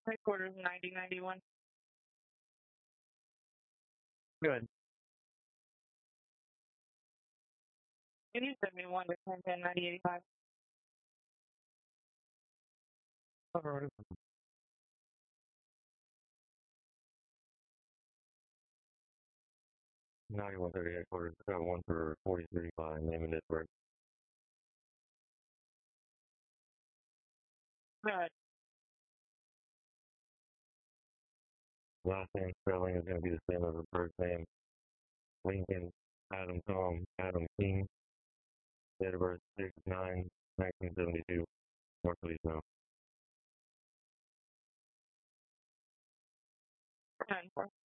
Headquarters 9091. Good. Can you send me one to 1010 9085? Alright. 9130 headquarters, got one for 4035, name and network. Good. Last name spelling is going to be the same as the first name. Lincoln, Adam Tom, Adam King. Date of birth 6/9/1972. North Police now. 10-4.